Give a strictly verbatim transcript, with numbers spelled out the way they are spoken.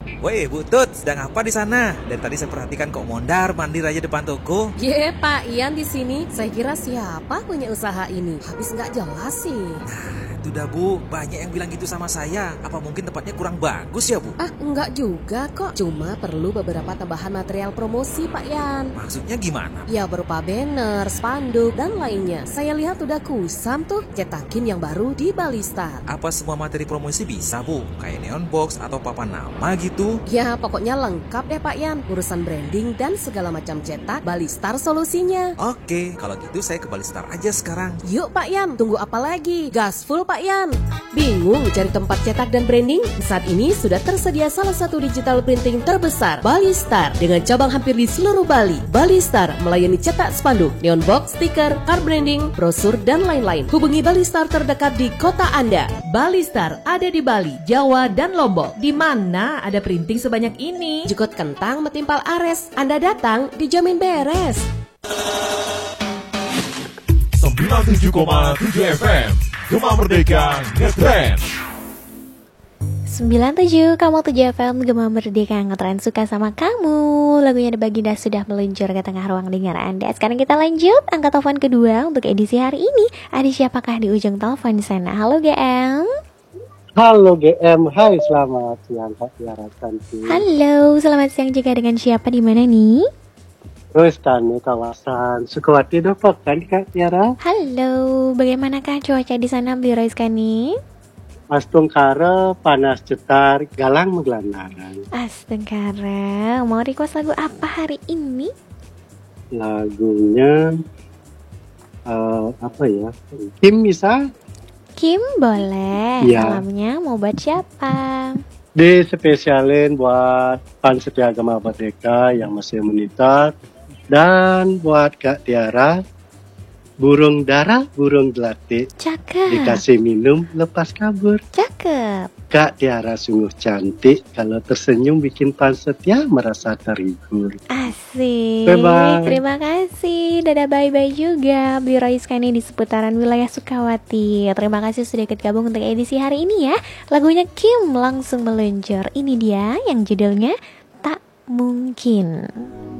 Woi, Bu Tut, sedang apa di sana? Dari tadi saya perhatikan kok mondar mandir aja depan toko. Ye, Pak Ian di sini. Saya kira siapa punya usaha ini? Habis nggak jelas sih. Itu dah Bu, banyak yang bilang gitu sama saya. Apa mungkin tempatnya kurang bagus ya Bu? Ah, enggak juga kok. Cuma perlu beberapa tambahan material promosi, Pak Yan. Maksudnya gimana? Ya berupa banner, spanduk, dan lainnya. Saya lihat udah kusam tuh cetakin yang baru di Balistar. Apa semua materi promosi bisa Bu? Kayak neon box atau papan nama gitu? Ya pokoknya lengkap deh Pak Yan. Urusan branding dan segala macam cetak, Balistar solusinya. Oke, kalau gitu saya ke Balistar aja sekarang. Yuk Pak Yan, tunggu apa lagi? Gaspol Pak Yan. Bingung cari tempat cetak dan branding? Saat ini sudah tersedia salah satu digital printing terbesar, Balistar, dengan cabang hampir di seluruh Bali. Balistar melayani cetak spanduk, neon box, stiker, card branding, brosur, dan lain-lain. Hubungi Balistar terdekat di kota Anda. Balistar ada di Bali, Jawa, dan Lombok. Di mana ada printing sebanyak ini? Jukut kentang metimpal ares. Anda datang dijamin beres. sembilan puluh tujuh koma tujuh F M Gema Merdeka Ngetrend. sembilan puluh tujuh koma tujuh F M Gema Merdeka Ngetrend, suka sama kamu. Lagunya The Baginda sudah meluncur ke tengah ruang dengar Anda. Sekarang kita lanjut, angkat telepon kedua untuk edisi hari ini. Ada siapakah di ujung telepon di sana? Halo G M. Halo G M, hai selamat siang Kak Tiara cantik. Halo, selamat siang juga, dengan siapa di mana nih? Terus kami kawasan Sukawati Depok kan Kak Tiara? Halo, bagaimanakah cuaca di sana Beli Roiskani? Astungkara panas cetar galang menggelandangan. Astagfirullah, mau request lagu apa hari ini? Lagunya uh, apa ya? Kim bisa? Kim boleh. Ya. Salamnya mau buat siapa? Di spesialin buat Pan Setia Gema Merdeka yang masih monitor. Dan buat Kak Tiara, burung dara, burung gelatik, Cakep. dikasih minum lepas kabur. Cakep. Kak Tiara sungguh cantik, kalau tersenyum bikin Pan Setia merasa terhibur. Asik. Bye-bye. Terima kasih. Dadah, bye-bye juga Beli Roiskani di seputaran wilayah Sukawati. Terima kasih sudah ikut gabung untuk edisi hari ini ya. Lagunya Kim langsung meluncur. Ini dia yang judulnya Tak Mungkin.